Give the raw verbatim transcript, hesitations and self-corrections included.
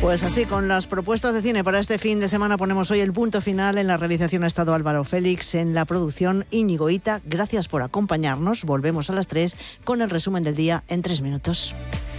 Pues así, con las propuestas de cine para este fin de semana ponemos hoy el punto final. En la realización ha estado Álvaro Félix, en la producción Íñigo Ita. Gracias por acompañarnos. Volvemos a las tres con el resumen del día en tres minutos.